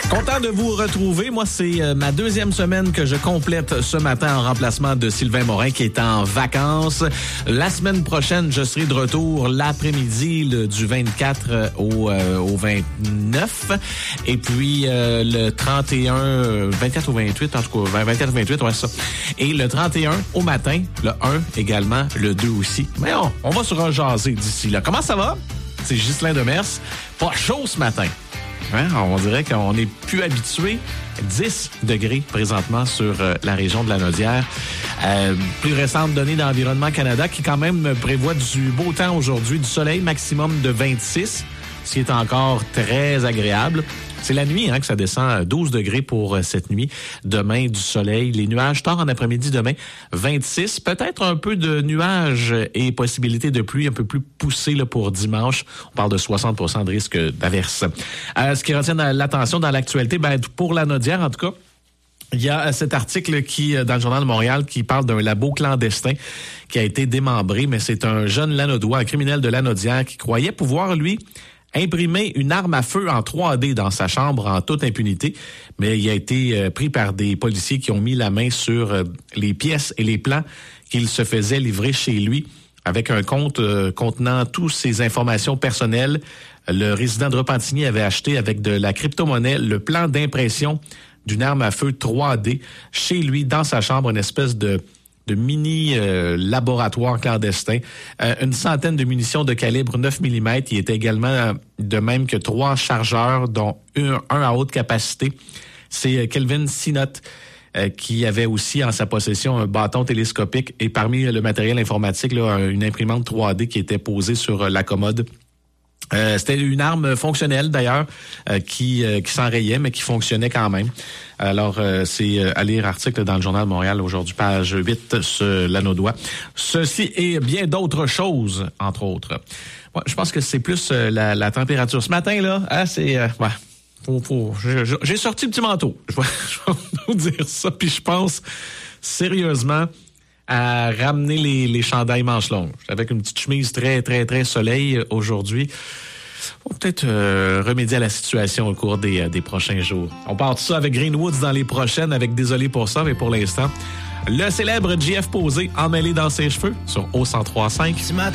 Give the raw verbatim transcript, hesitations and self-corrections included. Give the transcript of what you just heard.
Content de vous retrouver. Moi, c'est euh, ma deuxième semaine que je complète ce matin en remplacement de Sylvain Morin qui est en vacances. La semaine prochaine, je serai de retour l'après-midi le, du vingt-quatre au, euh, au vingt-neuf. Et puis euh, le trente et un, vingt-quatre au vingt-huit, en tout cas, vingt-quatre au vingt-huit, ouais, ça. Et le trente et un au matin, le un également, le deux aussi. Mais on, on va se rejaser d'ici là. Comment ça va? C'est Ghislain Demers. Pas chaud ce matin. Hein? On dirait qu'on n'est plus habitué. dix degrés présentement sur euh, la région de Lanaudière. Euh, plus récente donnée d'Environnement Canada qui quand même prévoit du beau temps aujourd'hui, du soleil maximum de vingt-six, ce qui est encore très agréable. C'est la nuit hein, que ça descend à douze degrés pour euh, cette nuit. Demain, du soleil. Les nuages tard en après-midi demain, vingt-six. Peut-être un peu de nuages et possibilité de pluie un peu plus poussée là, pour dimanche. On parle de soixante pour cent de risque d'averse. Euh, ce qui retient l'attention dans l'actualité, ben, pour la Lanaudière en tout cas, il y a cet article qui, dans le Journal de Montréal, qui parle d'un labo clandestin qui a été démembré, mais c'est un jeune Lanaudois, un criminel de Lanaudière qui croyait pouvoir, lui, imprimer une arme à feu en trois D dans sa chambre en toute impunité, mais il a été euh, pris par des policiers qui ont mis la main sur euh, les pièces et les plans qu'il se faisait livrer chez lui avec un compte euh, contenant toutes ses informations personnelles. Le résident de Repentigny avait acheté avec de la crypto-monnaie le plan d'impression d'une arme à feu trois D chez lui, dans sa chambre, une espèce de de mini euh, laboratoire clandestin. Euh, une centaine de munitions de calibre neuf millimètres. Il était également euh, de même que trois chargeurs, dont un, un à haute capacité. C'est euh, Kelvin Sinot euh, qui avait aussi en sa possession un bâton télescopique et parmi le matériel informatique, là, une imprimante trois D qui était posée sur euh, la commode. Euh, c'était une arme fonctionnelle d'ailleurs euh, qui euh, qui s'enrayait mais qui fonctionnait quand même. Alors euh, c'est euh, à lire article dans le Journal de Montréal aujourd'hui page huit ce Lanaudois. Ceci et bien d'autres choses entre autres. Ouais, je pense que c'est plus euh, la, la température ce matin là, hein, c'est euh, ouais. Faut, faut, j'ai, j'ai sorti le petit manteau. Je vais, je vais vous dire ça puis je pense sérieusement à ramener les, les chandails manches longues. Avec une petite chemise très, très, très soleil aujourd'hui. Faut peut-être euh, remédier à la situation au cours des, des prochains jours. On part tout ça avec Greenwoods dans les prochaines, avec Désolé pour ça, mais pour l'instant, le célèbre J F Posé emmêlé dans ses cheveux sur O cent trois point cinq.